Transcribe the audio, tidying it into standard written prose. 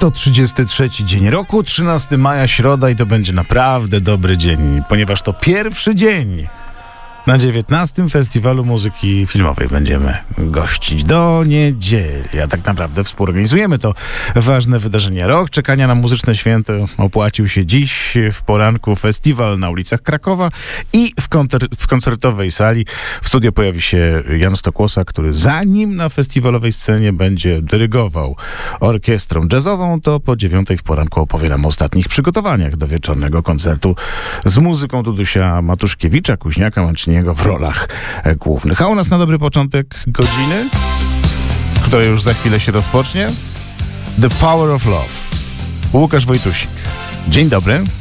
133 dzień roku, 13 maja, środa i to będzie naprawdę dobry dzień, ponieważ to pierwszy dzień na 19. Festiwalu Muzyki Filmowej będziemy gościć do niedzieli, a tak naprawdę współorganizujemy to ważne wydarzenie. Rok czekania na muzyczne święto opłacił się dziś w poranku. Festiwal na ulicach Krakowa i w koncertowej sali. W studio pojawi się Jan Stokłosa, który zanim na festiwalowej scenie będzie dyrygował orkiestrą jazzową, to po 9 w poranku opowie nam o ostatnich przygotowaniach do wieczornego koncertu z muzyką Dudusia Matuszkiewicza, Kuźniaka, Manczyniego w rolach głównych. A u nas na dobry początek godziny, która już za chwilę się rozpocznie, The Power of Love. Łukasz Wojtusik. Dzień dobry.